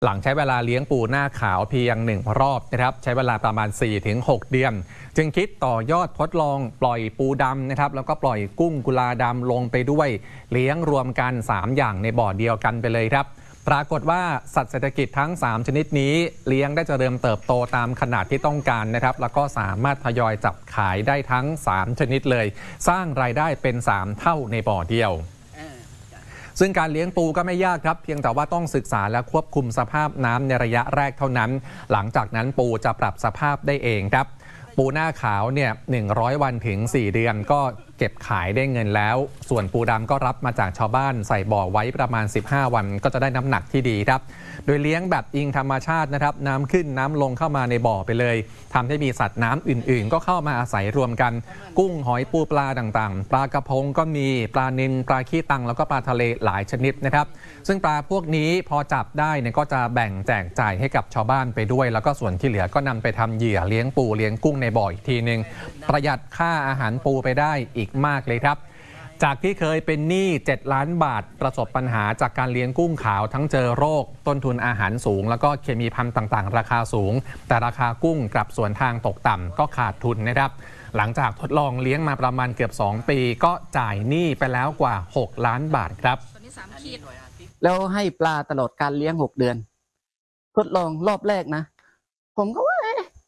หลังใช้เวลาเลี้ยงปูหน้าขาวเพียง1 รอบนะครับใช้เวลาประมาณ 4-6 เดือนจึงคิดต่อยอดทดลองปล่อยปูดำนะครับแล้วก็ปล่อยกุ้งกุลาดำลงไปด้วยเลี้ยงรวมกัน3อย่างในบ่อเดียวกันไปเลยครับปรากฏว่าสัตว์เศรษฐกิจทั้ง3ชนิดนี้เลี้ยงได้เจริญเติบโตตามขนาดที่ต้องการนะครับแล้วก็สามารถทยอยจับขายได้ทั้ง3ชนิดเลยสร้างรายได้เป็น3เท่าในบ่อเดียวซึ่งการเลี้ยงปูก็ไม่ยากครับเพียงแต่ว่าต้องศึกษาและควบคุมสภาพน้ำในระยะแรกเท่านั้นหลังจากนั้นปูจะปรับสภาพได้เองครับปูหน้าขาวเนี่ย100 วันถึง4 เดือนก็เก็บขายได้เงินแล้วส่วนปูดำก็รับมาจากชาวบ้านใส่บ่อไว้ประมาณ15 วันก็จะได้น้ำหนักที่ดีครับโดยเลี้ยงแบบอิงธรรมชาตินะครับน้ำขึ้นน้ำลงเข้ามาในบ่อไปเลยทำให้มีสัตว์น้ำอื่นๆก็เข้ามาอาศัยรวมกันกุ้งหอยปูปลาต่างๆปลากระพงก็มีปลานิลปลาขี้ตังแล้วก็ปลาทะเลหลายชนิดนะครับซึ่งปลาพวกนี้พอจับได้เนี่ยก็จะแบ่งแจกจ่ายให้กับชาวบ้านไปด้วยแล้วก็ส่วนที่เหลือก็นำไปทำเหยื่อเลี้ยงปูเลี้ยงกุ้งในบ่ออีกทีนึงประหยัดค่าอาหารปูไปได้อีกมากเลยครับจากที่เคยเป็นหนี้7 ล้านบาทประสบปัญหาจากการเลี้ยงกุ้งขาวทั้งเจอโรคต้นทุนอาหารสูงแล้วก็เคมีภัณฑ์ต่างๆราคาสูงแต่ราคากุ้งกลับสวนทางตกต่ำก็ขาดทุนนะครับหลังจากทดลองเลี้ยงมาประมาณเกือบ2 ปีก็จ่ายหนี้ไปแล้วกว่า6 ล้านบาทครับแล้วให้ปลาตลอดการเลี้ยง6 เดือนทดลองรอบแรกนะผมก็ว่า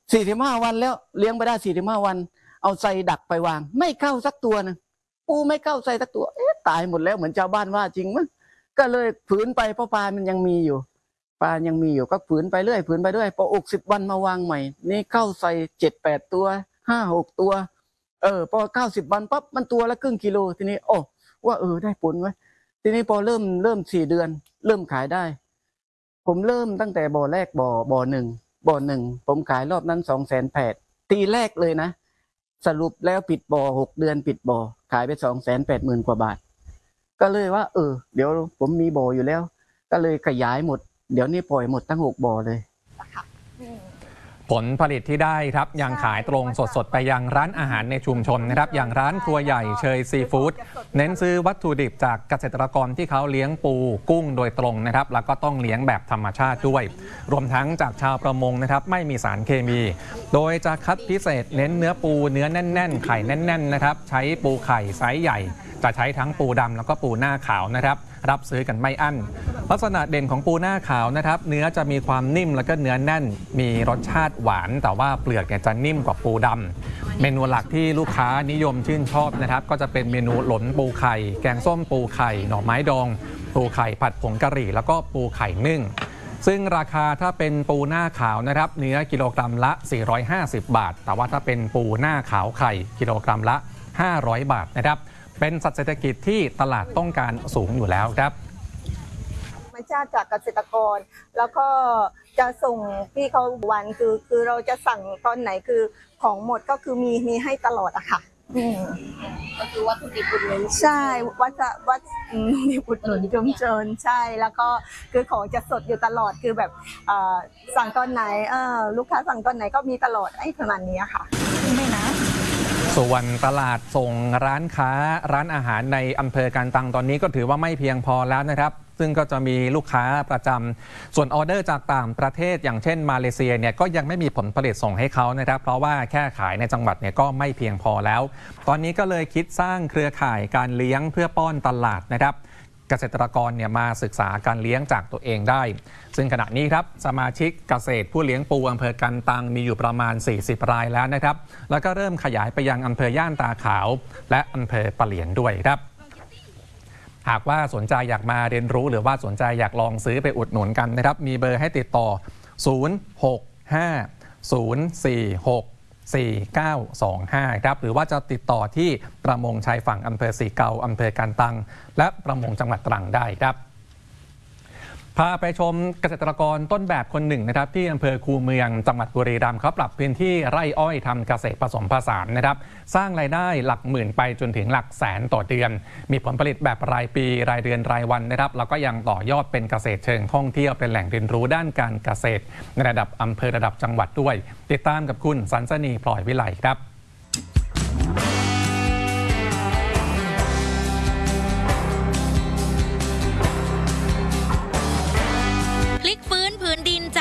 45 วันแล้วเลี้ยงไปได้45 วันเอาไซดักไปวางไม่เข้าสักตัวนึงปูไม่เข้าใส่สักตัวตายหมดแล้วเหมือนชาวบ้านว่าจริงมั้ยก็เลยฝืนไปเพราะปลามันยังมีอยู่ก็ฝืนไปเรื่อยพอ60 วันมาวางใหม่นี่เข้าใส่7-8 ตัว5-6 ตัวพอ90 วันปั๊บมันตัวละครึ่งกิโลทีนี้ว่าได้ผลไว้ทีนี้พอเริ่ม4 เดือนเริ่มขายได้ผมเริ่มตั้งแต่บ่อแรกบ่อหนึ่งผมขายรอบนั้น280,000ทีแรกเลยนะสรุปแล้วปิดบ่อ6 เดือนปิดบ่อขายไป280,000 กว่าบาทก็เลยว่าเดี๋ยวผมมีบ่ออยู่แล้วก็เลยขยายหมดเดี๋ยวนี้ปล่อยหมดทั้ง6 บ่อเลยผลผลิตที่ได้ครับยังขายตรงสดๆไปยังร้านอาหารในชุมชนนะครับอย่างร้านครัวใหญ่เชยซีฟู้ดเน้นซื้อวัตถุดิบจากเกษตรกรที่เขาเลี้ยงปูกุ้งโดยตรงนะครับแล้วก็ต้องเลี้ยงแบบธรรมชาติด้วยรวมทั้งจากชาวประมงนะครับไม่มีสารเคมีโดยจะคัดพิเศษเน้นเนื้อปูเนื้อแน่นๆไข่แน่นๆนะครับใช้ปูไข่ไซส์ใหญ่จะใช้ทั้งปูดำแล้วก็ปูหน้าขาวนะครับรับซื้อกันไม่อั้นลักษณะเด่นของปูหน้าขาวนะครับเนื้อจะมีความนิ่มแล้วก็เนื้อแน่นมีรสชาติหวานแต่ว่าเปลือกเนี่ยจะนิ่มกว่าปูดำเมนูหลักที่ลูกค้านิยมชื่นชอบนะครับก็จะเป็นเมนูหลนปูไข่แกงส้มปูไข่หน่อไม้ดองปูไข่ผัดผงกะหรี่แล้วก็ปูไข่นึ่งซึ่งราคาถ้าเป็นปูหน้าขาวนะครับเนื้อกิโลกรัมละ450 บาทแต่ว่าถ้าเป็นปูหน้าขาวไข่กิโลกรัมละ500 บาทนะครับเป็นสัตว์เศรษฐกิจที่ตลาดต้องการสูงอยู่แล้วครับธรรมชาติจากเกษตรกรแล้วก็จะส่งที่เขาวันคือเราจะสั่งตอนไหนคือของหมดก็คือมีให้ตลอดอะค่ะก็คือวัตถุดิบอุดหนุนใช่วัตถุดิบอุดหนุนชุมชนใช่แล้วก็คือของจะสดอยู่ตลอดคือแบบสั่งตอนไหนลูกค้าสั่งตอนไหนก็มีตลอดประมาณนี้ค่ะไม่นะส่วนตลาดส่งร้านค้าร้านอาหารในอำเภอกันตังตอนนี้ก็ถือว่าไม่เพียงพอแล้วนะครับซึ่งก็จะมีลูกค้าประจำส่วนออเดอร์จากต่างประเทศอย่างเช่นมาเลเซียเนี่ยก็ยังไม่มีผลผลิตส่งให้เขานะครับเพราะว่าแค่ขายในจังหวัดเนี่ยก็ไม่เพียงพอแล้วตอนนี้ก็เลยคิดสร้างเครือข่ายการเลี้ยงเพื่อป้อนตลาดนะครับเกษตรกรเนี่ยมาศึกษาการเลี้ยงจากตัวเองได้ซึ่งขณะนี้ครับสมาชิกเกษตรผู้เลี้ยงปูอำเภอกันตังมีอยู่ประมาณ40 รายแล้วนะครับแล้วก็เริ่มขยายไปยังอำเภอย่านตาขาวและอำเภอปะเหลียนด้วยครับหากว่าสนใจอยากมาเรียนรู้หรือว่าสนใจอยากลองซื้อไปอุดหนุนกันนะครับมีเบอร์ให้ติดต่อ065-046-4925ครับหรือว่าจะติดต่อที่ประมงชายฝั่งอำเภอสีเกาอำเภอกันตังและประมงจังหวัดตรังได้ครับพาไปชมเกษตรกรต้นแบบคนหนึ่งนะครับที่อำเภอคูเมืองจังหวัดบุรีรัมย์เขาปรับพื้นที่ไร่อ้อยทำเกษตรผสมผสานนะครับสร้างรายได้หลักหมื่นไปจนถึงหลักแสนต่อเดือนมีผลผลิตแบบรายปีรายเดือนรายวันนะครับแล้วก็ยังต่อยอดเป็นเกษตรเชิงท่องเที่ยวเป็นแหล่งเรียนรู้ด้านการเกษตรในระดับอำเภอระดับจังหวัดด้วยติดตามกับคุณสันสนีพลอยวิไลครับ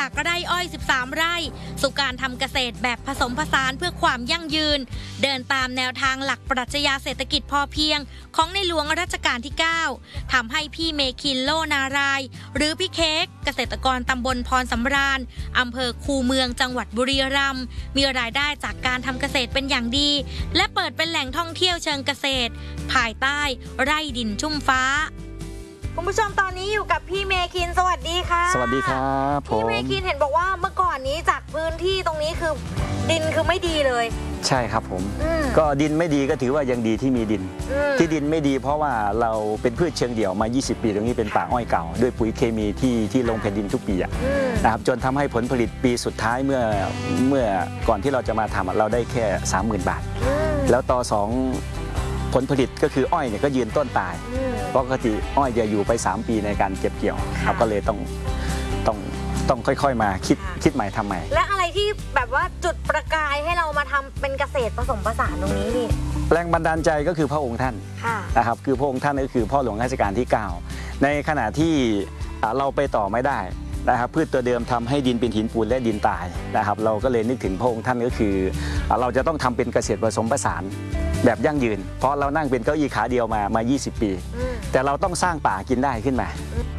จากไร่อ้อย 13 ไร่สู่การทำเกษตรแบบผสมผสานเพื่อความยั่งยืนเดินตามแนวทางหลักปรัชญาเศรษฐกิจพอเพียงของในหลวงรัชกาลที่ 9 ทำให้พี่เมคินโลนารายหรือพี่เค้กเกษตรกรตำบลพรสำราญอำเภอคูเมืองจังหวัดบุรีรัมย์มีรายได้จากการทำเกษตรเป็นอย่างดีและเปิดเป็นแหล่งท่องเที่ยวเชิงเกษตรภายใต้ไร่ดินชุ่มฟ้าคุณผู้ชมตอนนี้อยู่กับพี่เมคินสวัสดีค่ะสวัสดีครับพี่เมคินเห็นบอกว่าเมื่อก่อนนี้จากพื้นที่ตรงนี้คือดินคือไม่ดีเลยใช่ครับผมก็ดินไม่ดีก็ถือว่ายังดีที่มีดินที่ดินไม่ดีเพราะว่าเราเป็นพืชเชิงเดี่ยวมา20 ปีตรงนี้เป็นป่าอ้อยเก่าด้วยปุ๋ยเคมีที่ลงแผ่นดินทุกปีนะครับจนทำให้ผลผลิตปีสุดท้ายเมื่อก่อนที่เราจะมาทำเราได้แค่ 30,000 บาทแล้วต่อ2ผลผลิตก็คืออ้อยเนี่ยก็ยืนต้นตายปกติอ้อยจะอยู่ไป3 ปีในการเก็บเกี่ยวครับก็เลยต้องค่อยๆมาคิดใหม่ทำใหม่และอะไรที่แบบว่าจุดประกายให้เรามาทำเป็นเกษตรผสมผสานตรงนี้นี่แรงบันดาลใจก็คือพระองค์ท่านนะครับคือพระองค์ท่านก็คือพ่อหลวงรัชกาลที่ 9ในขณะที่เราไปต่อไม่ได้นะครับพืชตัวเดิมทำให้ดินเป็นหินปูนและดินตายนะครับเราก็เลยนึกถึงพระองค์ท่านก็คือเราจะต้องทำเป็นเกษตรผสมผสานแบบยั่งยืนเพราะเรานั่งเป็นเก้าอี้ขาเดียวมา20 ปีแต่เราต้องสร้างป่ากินได้ขึ้นมา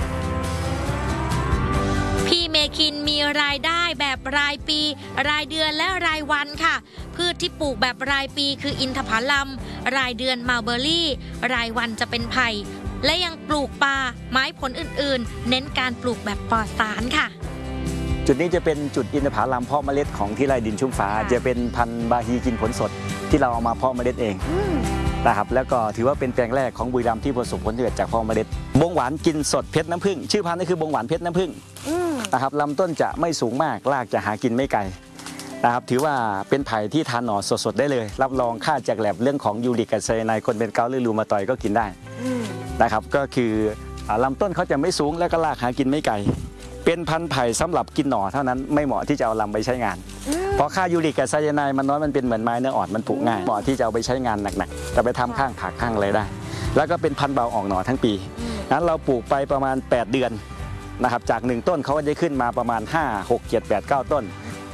พี่เมคินมีรายได้แบบรายปีรายเดือนและรายวันค่ะพืชที่ปลูกแบบรายปีคืออินทผลัมรายเดือนมัลเบอรี่รายวันจะเป็นไผ่และยังปลูกปลาไม้ผลอื่นๆเน้นการปลูกแบบปลอดสารค่ะจุดนี้จะเป็นจุดอินทผลัมเพาะเมล็ดของที่ไร่ดินชุ่มฟ้าจะเป็นพันธุ์บาฮีกินผลสดที่เราเอามาเพาะเมล็ดเองนะครับแล้วก็ถือว่าเป็นแปลงแรกของบุรีรัมย์ที่ประสบผลสำเร็จจากเพาะเมล็ดบงหวานกินสดเพชรน้ำผึ้งชื่อพันธุ์ก็คือบงหวานเพชรน้ำผึ้งนะครับลำต้นจะไม่สูงมากรากจะหากินไม่ไกลนะครับถือว่าเป็นไผ่ที่ทานหน่อสดๆได้เลยรับรองค่าจากแลบเรื่องของยูริกแอซิดในคนเป็นเกาต์หรือรูมาตอยด์ก็กินได้นะครับก็คือลำต้นเขาจะไม่สูงแล้วก็รากหากินไม่ไกลเป็นพันธุ์ไผ่สำหรับกินหน่อเท่านั้นไม่เหมาะที่จะเอาลำไปใช้งานเพราะค่ายูริกแอซิดมันน้อยมันเป็นเหมือนไม้เนื้ออ่อนมันผุง่ายเหมาะที่จะเอาไปใช้งานหนักๆจะไปทำข้างผักข้างอะไรได้แล้วก็เป็นพันธุ์เบาออกหน่อทั้งปีนั้นเราปลูกไปประมาณ8 เดือนนะครับจาก1 ต้นเขาก็จะขึ้นมาประมาณ5 6 7 8 9 ต้น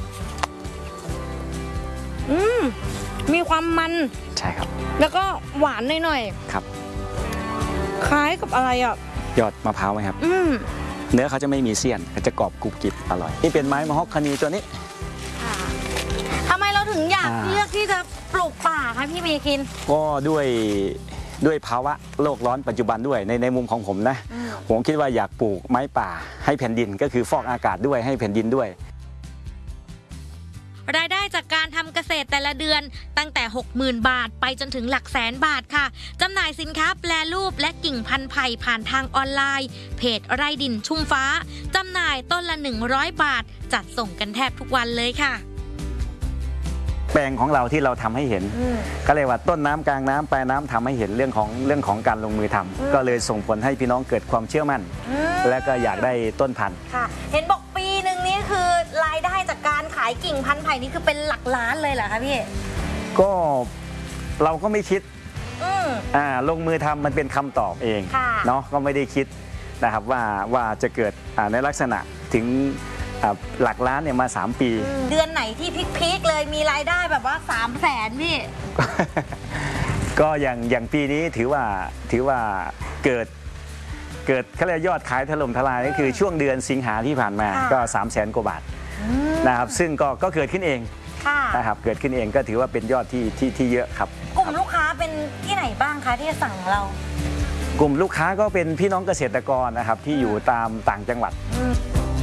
มีความมันใช่ครับแล้วก็หวานหน่อยๆครับคล้ายกับอะไรอ่ะยอดมะพร้าวไหมครับเนื้อเขาจะไม่มีเสี้ยนจะกรอบกรุบกริบอร่อยนี่เป็นไม้มะฮอกคานีตัวนี้ทำไมเราถึงอยากเลือกที่จะปลูกป่าคะพี่เมคินก็ด้วยภาวะโลกร้อนปัจจุบันด้วยในมุมของผมนะผมคิดว่าอยากปลูกไม้ป่าให้แผ่นดินก็คือฟอกอากาศด้วยให้แผ่นดินด้วยรายได้จากการทำเกษตรแต่ละเดือนตั้งแต่ 60,000 บาทไปจนถึงหลักแสนบาทค่ะจำหน่ายสินค้าแปรรูปและกิ่งพันธุ์ไผ่ผ่านทางออนไลน์เพจไร่ดินชุ่มฟ้าจำหน่ายต้นละ100 บาทจัดส่งกันแทบทุกวันเลยค่ะแปลงของเราที่เราทำให้เห็นก็เรียกว่าต้นน้ำกลางน้ำปลายน้ำทำให้เห็นเรื่องของการลงมือทำก็เลยส่งผลให้พี่น้องเกิดความเชื่อมั่นและก็อยากได้ต้นพันธุ์ค่ะเห็นบอกปีหนึ่งนี้คือรายได้จากการขายกิ่งพันธุ์ไผ่นี่คือเป็นหลักล้านเลยเหรอคะพี่ก็เราก็ไม่คิดลงมือทำมันเป็นคำตอบเองเนาะก็ไม่ได้คิดนะครับว่าจะเกิดในลักษณะถึงหลักล้านเนี่ยมา3 ปีเดือนไหนที่พีคๆเลยมีรายได้แบบว่า300,000พี่ก็อย่างปีนี้ถือว่าเกิดเขาเรียกยอดขายถล่มทลายก็คือช่วงเดือนสิงหาที่ผ่านมาก็300,000 กว่าบาทนะครับซึ่งก็เกิดขึ้นเองนะครับเกิดขึ้นเองก็ถือว่าเป็นยอดที่เยอะครับกลุ่มลูกค้าเป็นที่ไหนบ้างคะที่สั่งเรากลุ่มลูกค้าก็เป็นพี่น้องเกษตรกรนะครับที่อยู่ตามต่างจังหวัด